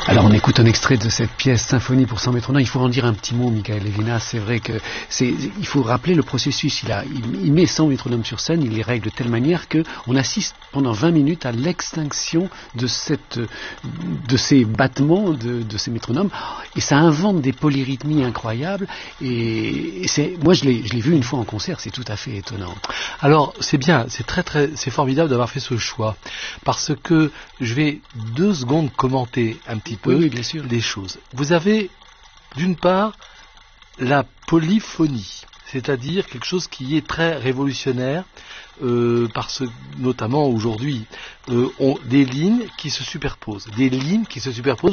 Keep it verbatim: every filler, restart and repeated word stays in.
Alors on écoute un extrait de cette pièce Symphonie pour cent métronomes. Il faut en dire un petit mot, Michael Levinas. C'est vrai que c'est, il faut rappeler le processus. Il, a, il, il met cent métronomes sur scène, il les règle de telle manière qu'on assiste pendant vingt minutes à l'extinction de, cette, de ces battements, de, de ces métronomes. Et ça invente des polyrythmies incroyables. Et, et c'est, moi je l'ai, je l'ai vu une fois en concert, c'est tout à fait étonnant. Alors c'est bien, c'est très très, c'est formidable d'avoir fait ce choix. Parce que je vais deux secondes commenter un petit peu oui, oui, bien sûr. des choses. Vous avez d'une part la polyphonie, c'est-à-dire quelque chose qui est très révolutionnaire, euh, parce notamment aujourd'hui, euh, on, des lignes qui se superposent, des lignes qui se superposent.